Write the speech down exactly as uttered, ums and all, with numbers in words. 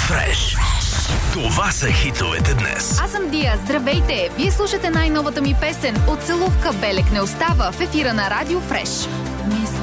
Фреш. Това са хитовете днес. Аз съм Дия, здравейте! Вие слушате най-новата ми песен "От целувка белек не остава" в ефира на Радио Фреш.